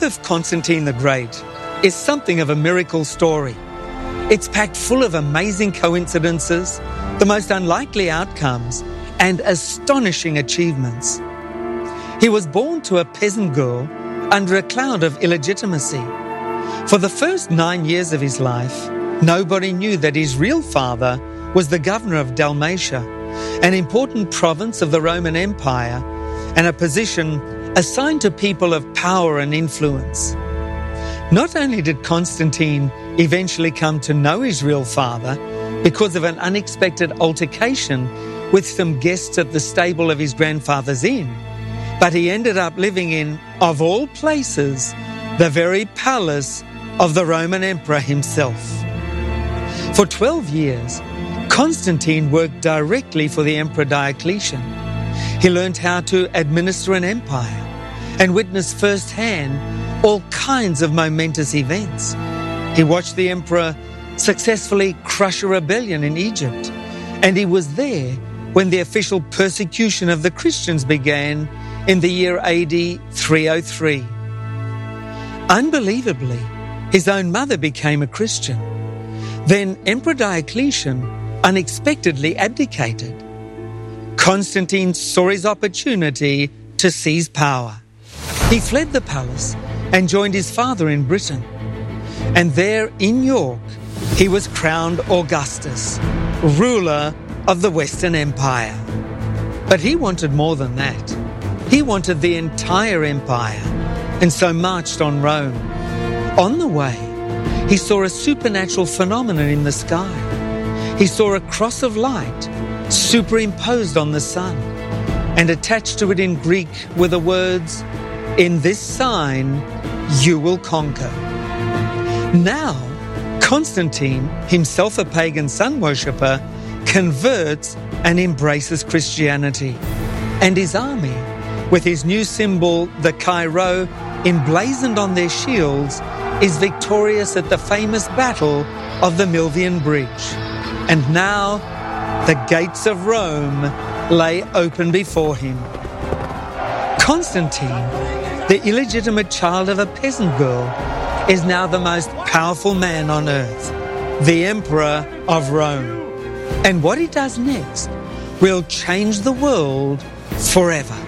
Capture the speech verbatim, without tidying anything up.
of Constantine the Great is something of a miracle story. It's packed full of amazing coincidences, the most unlikely outcomes, and astonishing achievements. He was born to a peasant girl under a cloud of illegitimacy. For the first nine years of his life, nobody knew that his real father was the governor of Dalmatia, an important province of the Roman Empire, and a position assigned to people of power and influence. Not only did Constantine eventually come to know his real father because of an unexpected altercation with some guests at the stable of his grandfather's inn, but he ended up living in, of all places, the very palace of the Roman emperor himself. For twelve years, Constantine worked directly for the Emperor Diocletian. He learned how to administer an empire and witnessed firsthand all kinds of momentous events. He watched the emperor successfully crush a rebellion in Egypt, and he was there when the official persecution of the Christians began in the year A D three oh three. Unbelievably, his own mother became a Christian. Then Emperor Diocletian unexpectedly abdicated. Constantine saw his opportunity to seize power. He fled the palace and joined his father in Britain. And there in York, he was crowned Augustus, ruler of the Western Empire. But he wanted more than that. He wanted the entire empire, and so marched on Rome. On the way, he saw a supernatural phenomenon in the sky. He saw a cross of light superimposed on the sun, and attached to it in Greek were the words, "In this sign you will conquer." Now, Constantine, himself a pagan sun worshipper, converts and embraces Christianity. And his army, with his new symbol, the Chi Rho, emblazoned on their shields, is victorious at the famous battle of the Milvian Bridge. And now, the gates of Rome lay open before him. Constantine, the illegitimate child of a peasant girl, is now the most powerful man on earth, the Emperor of Rome. And what he does next will change the world forever.